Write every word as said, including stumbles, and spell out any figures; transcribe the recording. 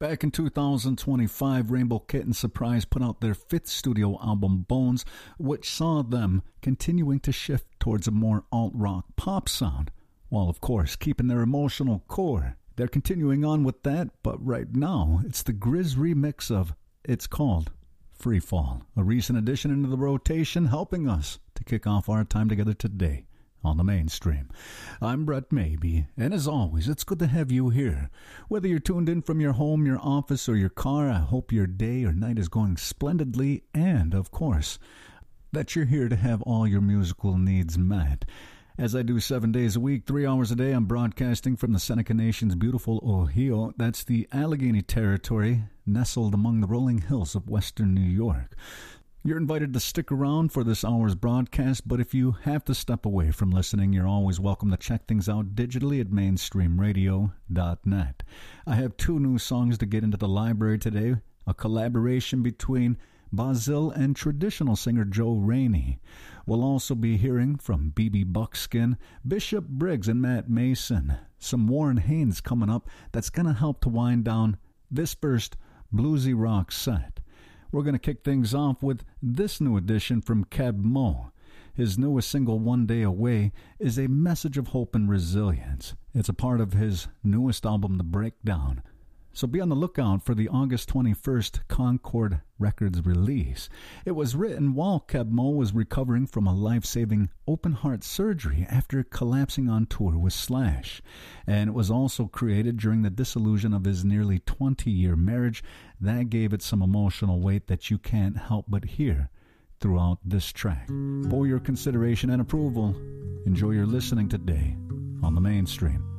Back in two thousand twenty-five, Rainbow Kitten Surprise put out their fifth studio album, Bones, which saw them continuing to shift towards a more alt-rock pop sound, while of course keeping their emotional core. They're continuing on with that, but right now it's the Grizz remix of It's Called Free Fall, a recent addition into the rotation, helping us to kick off our time together today on the Mainstream. I'm Brett Maybe, and as always, it's good to have you here. Whether you're tuned in from your home, your office, or your car, I hope your day or night is going splendidly, and, of course, that you're here to have all your musical needs met. As I do seven days a week, three hours a day, I'm broadcasting from the Seneca Nation's beautiful Ohio. That's the Allegheny Territory, nestled among the rolling hills of western New York. You're invited to stick around for this hour's broadcast, but if you have to step away from listening, you're always welcome to check things out digitally at mainstream radio dot net. I have two new songs to get into the library today, a collaboration between Bazil and traditional singer Joe Rainey. We'll also be hearing from B B Buckskin, Bishop Briggs, and Matt Mason. Some Warren Haynes coming up that's going to help to wind down this first bluesy rock set. We're going to kick things off with this new addition from Keb Mo. His newest single, One Day Away, is a message of hope and resilience. It's a part of his newest album, The Breakdown. So be on the lookout for the August twenty-first Concord Records release. It was written while Keb Mo was recovering from a life-saving open-heart surgery after collapsing on tour with Slash. And it was also created during the dissolution of his nearly twenty-year marriage. That gave it some emotional weight that you can't help but hear throughout this track. For your consideration and approval, enjoy your listening today on the Mainstream.